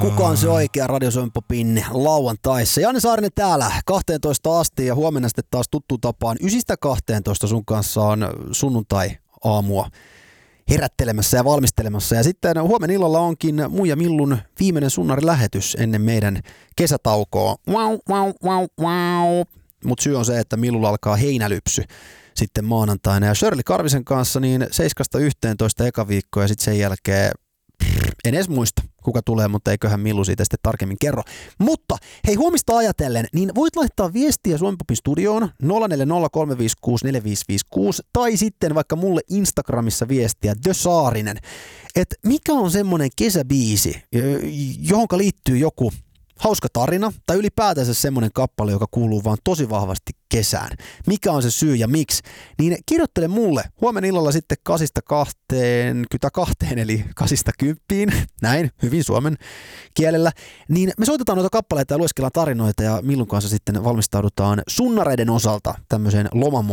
Kuka on se oikea Radio Suomi Popin lauantaissa? Janne Saarinen täällä 12 asti ja huomenna sitten taas tuttu tapaan 9-12 sun kanssa on sunnuntai-aamua herättelemässä ja valmistelemassa. Ja sitten huomenna illalla onkin mun ja Millun viimeinen sunnarilähetys ennen meidän kesätaukoa. Mutta syy on se, että Millulla alkaa heinälypsy sitten maanantaina. Ja Shirley Karvisen kanssa niin 7-11 eka viikko ja sitten sen jälkeen en edes muista, kuka tulee, mutta eiköhän Millu siitä sitten tarkemmin kerro. Mutta hei, huomista ajatellen, niin voit laittaa viestiä Suomi Popin studioon 0403564556 tai sitten vaikka mulle Instagramissa viestiä The Saarinen, että mikä on semmoinen kesäbiisi, johonka liittyy joku hauska tarina tai ylipäätänsä semmoinen kappale, joka kuuluu vaan tosi vahvasti kesään. Mikä on se syy ja miksi? Niin kirjoittele mulle huomenna illalla sitten 8-22 eli 8-10, näin hyvin suomen kielellä. Niin me soitetaan noita kappaleita ja lueskellaan tarinoita ja Millun kanssa sitten valmistaudutaan sunnareiden osalta tämmöiseen lomamoodiin.